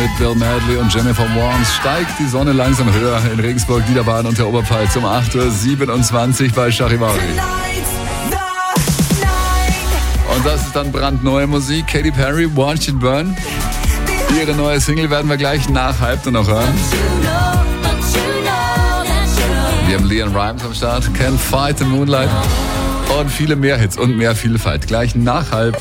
mit Bill Medley und Jennifer Warnes steigt die Sonne langsam höher in Regensburg, Niederbayern und der Oberpfalz um 8.27 Uhr bei Charivari. Und das ist dann brandneue Musik. Katy Perry, Watch It Burn. Ihre neue Single werden wir gleich nach halb noch hören. Wir haben Leon Rimes am Start, Can't Fight the Moonlight und viele mehr Hits und mehr Vielfalt. Gleich nach halb.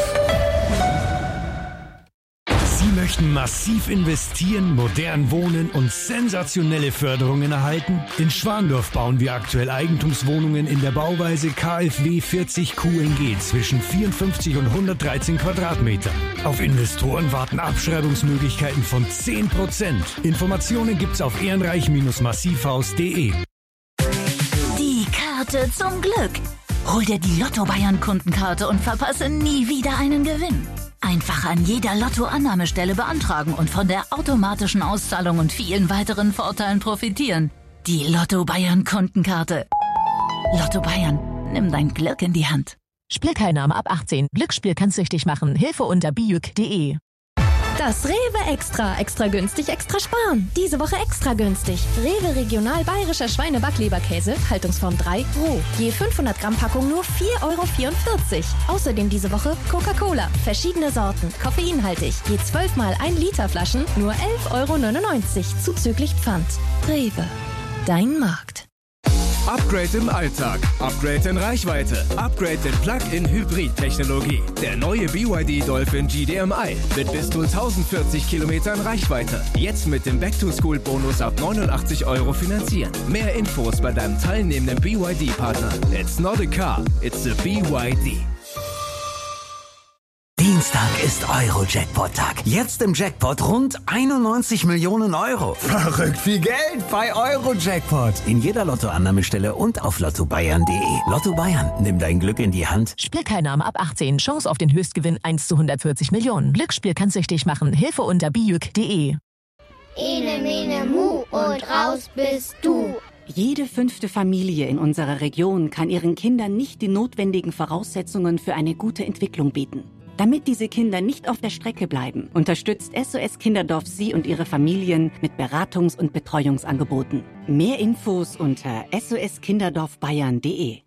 Sie möchten massiv investieren, modern wohnen und sensationelle Förderungen erhalten? In Schwandorf bauen wir aktuell Eigentumswohnungen in der Bauweise KfW 40 QNG zwischen 54 und 113 Quadratmetern. Auf Investoren warten Abschreibungsmöglichkeiten von 10%. Informationen gibt's auf ehrenreich-massivhaus.de. Die Karte zum Glück. Hol dir die Lotto Bayern Kundenkarte und verpasse nie wieder einen Gewinn. Einfach an jeder Lotto-Annahmestelle beantragen und von der automatischen Auszahlung und vielen weiteren Vorteilen profitieren. Die Lotto Bayern Kundenkarte. Lotto Bayern, nimm dein Glück in die Hand. Spielteilnahme ab 18. Glücksspiel kann süchtig machen. Hilfe unter biück.de. Das Rewe Extra. Extra günstig, extra sparen. Diese Woche extra günstig. Rewe Regional Bayerischer Schweine-Backleberkäse, Haltungsform 3, roh. Je 500 Gramm Packung nur 4,44 €. Außerdem diese Woche Coca-Cola. Verschiedene Sorten, koffeinhaltig. Je 12 mal 1 Liter Flaschen nur 11,99 € zuzüglich Pfand. Rewe. Dein Markt. Upgrade im Alltag, Upgrade in Reichweite, Upgrade in Plug-in-Hybrid-Technologie. Der neue BYD Dolphin GDMI mit bis zu 1040 Kilometern Reichweite. Jetzt mit dem Back-to-School-Bonus ab 89 € finanzieren. Mehr Infos bei deinem teilnehmenden BYD-Partner. It's not a car, it's a BYD. Dienstag ist Euro-Jackpot-Tag. Jetzt im Jackpot rund 91 Millionen €. Verrückt viel Geld bei Euro-Jackpot. In jeder Lottoannahmestelle und auf lottobayern.de. Lotto Bayern, nimm dein Glück in die Hand. Spielteilnahme ab 18. Chance auf den Höchstgewinn 1 zu 140 Millionen. Glücksspiel kann süchtig machen. Hilfe unter biück.de. Ene, mene, mu und raus bist du. Jede 5. Familie in unserer Region kann ihren Kindern nicht die notwendigen Voraussetzungen für eine gute Entwicklung bieten. Damit diese Kinder nicht auf der Strecke bleiben, unterstützt SOS Kinderdorf Sie und Ihre Familien mit Beratungs- und Betreuungsangeboten. Mehr Infos unter soskinderdorfbayern.de.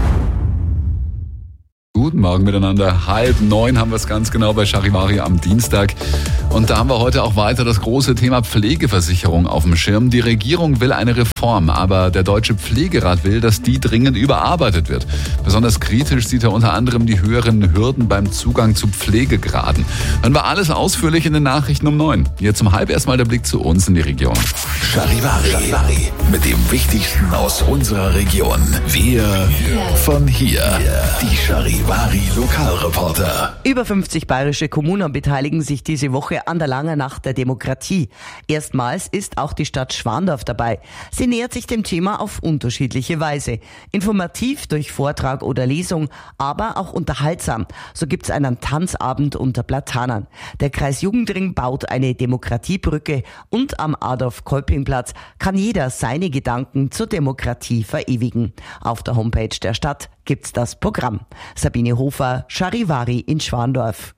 Guten Morgen miteinander. 8:30 haben wir es ganz genau bei Charivari am Dienstag. Und da haben wir heute auch weiter das große Thema Pflegeversicherung auf dem Schirm. Die Regierung will eine Reform, aber der Deutsche Pflegerat will, dass die dringend überarbeitet wird. Besonders kritisch sieht er unter anderem die höheren Hürden beim Zugang zu Pflegegraden. Hören wir alles ausführlich in den Nachrichten um 9. Jetzt um halb erstmal der Blick zu uns in die Region. Charivari mit dem Wichtigsten aus unserer Region. Wir von hier. Die Charivari Lokalreporter. Über 50 bayerische Kommunen beteiligen sich diese Woche an der Langen Nacht der Demokratie. Erstmals ist auch die Stadt Schwandorf dabei. Sie nähert sich dem Thema auf unterschiedliche Weise. Informativ durch Vortrag oder Lesung, aber auch unterhaltsam. So gibt's einen Tanzabend unter Platanern. Der Kreis Jugendring baut eine Demokratiebrücke und am Adolf-Kolping-Platz kann jeder seine Gedanken zur Demokratie verewigen. Auf der Homepage der Stadt gibt's das Programm. Sabine Hofer, Charivari in Schwandorf.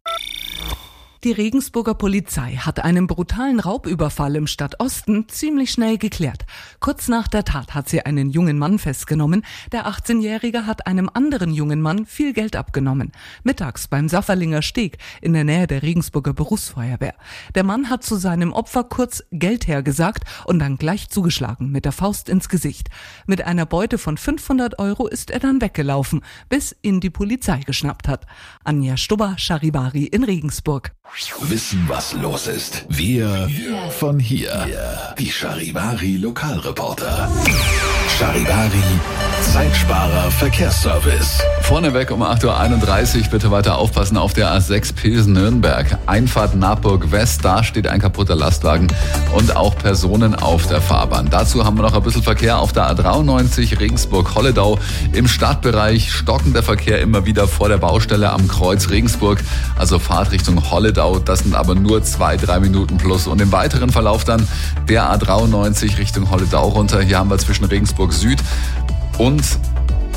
Die Regensburger Polizei hat einen brutalen Raubüberfall im Stadtosten ziemlich schnell geklärt. Kurz nach der Tat hat sie einen jungen Mann festgenommen. Der 18-Jährige hat einem anderen jungen Mann viel Geld abgenommen. Mittags beim Safferlinger Steg in der Nähe der Regensburger Berufsfeuerwehr. Der Mann hat zu seinem Opfer kurz Geld her gesagt und dann gleich zugeschlagen mit der Faust ins Gesicht. Mit einer Beute von 500 € ist er dann weggelaufen, bis ihn die Polizei geschnappt hat. Anja Stubber, Charivari in Regensburg. Wissen, was los ist. Wir von hier. Die Charivari Lokalreporter. Charivari Zeitsparer Verkehrsservice. Vorneweg um 8.31 Uhr bitte weiter aufpassen auf der A6 Pilsen-Nürnberg. Einfahrt Naburg West, da steht ein kaputter Lastwagen und auch Personen auf der Fahrbahn. Dazu haben wir noch ein bisschen Verkehr auf der A93 Regensburg-Holledau. Im Stadtbereich stockender Verkehr immer wieder vor der Baustelle am Kreuz Regensburg. Also Fahrt Richtung Holledau, das sind aber nur 2-3 Minuten plus. Und im weiteren Verlauf dann der A93 Richtung Holledau runter. Hier haben wir zwischen Regensburg Süd und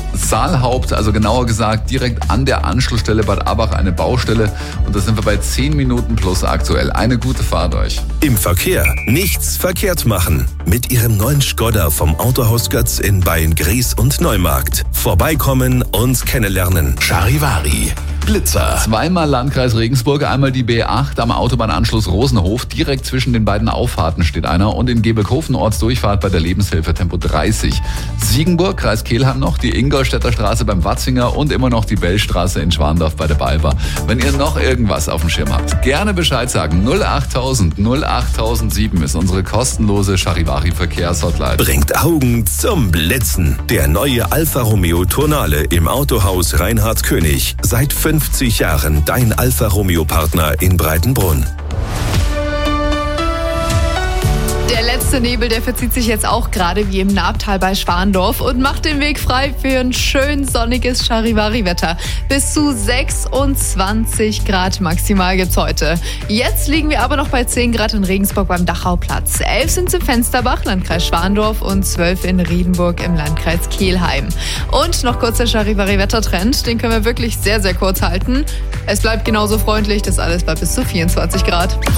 Saalhaupt, also genauer gesagt direkt an der Anschlussstelle Bad Abach eine Baustelle. Und da sind wir bei 10 Minuten plus aktuell. Eine gute Fahrt euch. Im Verkehr nichts verkehrt machen. Mit Ihrem neuen Skoda vom Autohaus Götz in Beilngries und Neumarkt. Vorbeikommen und kennenlernen. Charivari. Blitzer. Zweimal Landkreis Regensburg, einmal die B8 am Autobahnanschluss Rosenhof. Direkt zwischen den beiden Auffahrten steht einer und in Gebelkofen Ortsdurchfahrt bei der Lebenshilfe Tempo 30. Siegenburg, Kreis Kelheim noch, die Ingolstädter Straße beim Watzinger und immer noch die Bellstraße in Schwandorf bei der Balva. Wenn ihr noch irgendwas auf dem Schirm habt, gerne Bescheid sagen. 08000 08007 ist unsere kostenlose Charivari Verkehrshotline. Bringt Augen zum Blitzen. Der neue Alfa Romeo Tonale im Autohaus Reinhard König. Seit 50 Jahren dein Alfa Romeo Partner in Breitenbrunn. Der letzte Nebel, der verzieht sich jetzt auch gerade wie im Naabtal bei Schwandorf und macht den Weg frei für ein schön sonniges Charivari-Wetter. Bis zu 26 Grad maximal gibt's heute. Jetzt liegen wir aber noch bei 10 Grad in Regensburg beim Dachauplatz. 11 sind im Fensterbach, Landkreis Schwandorf und 12 in Riedenburg im Landkreis Kelheim. Und noch kurz der Charivari-Wettertrend, den können wir wirklich sehr, sehr kurz halten. Es bleibt genauso freundlich, das alles bleibt bis zu 24 Grad.